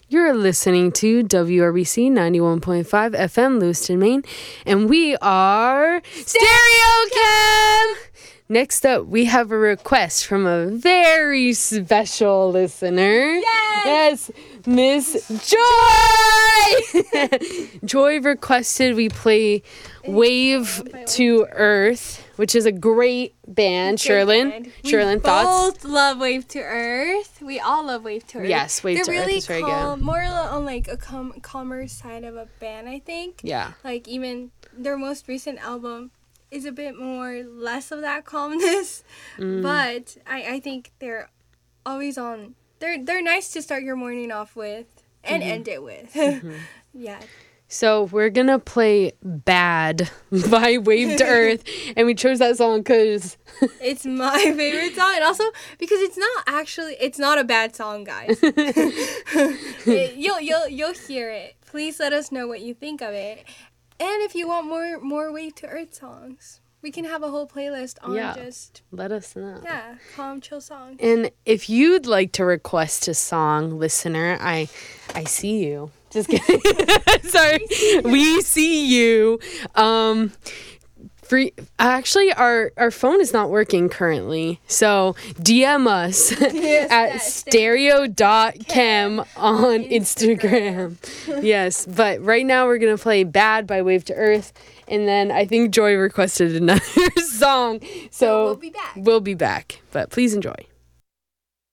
You're listening to WRBC 91.5 FM, Lewiston, Maine, and we are Stereo Cam! Next up, we have a request from a very special listener. Yes, Miss Joy! Joy requested we play Wave to Earth, which is a great band. Sherlyn, thoughts? We both love Wave to Earth. We all love Wave to Earth. Yes, Wave to Earth is very good. More on like a calmer side of a band, I think. Yeah. Like even their most recent album is a bit more less of that calmness, but I think they're always on. They're nice to start your morning off with and end it with. Yeah. So we're gonna play "Bad" by Wave to Earth, and we chose that song because it's my favorite song, and also because it's not a bad song, guys. You'll hear it. Please let us know what you think of it. And if you want more Wave to Earth songs, we can have a whole playlist on just... let us know. Yeah, calm, chill songs. And if you'd like to request a song, listener, I see you. Just kidding. Sorry. We see you. Actually, our phone is not working currently, so DM us at stereo.cam on Instagram. Yes, but right now we're going to play Bad by Wave to Earth, and then I think Joy requested another song, so we'll be back. We'll be back, but please enjoy.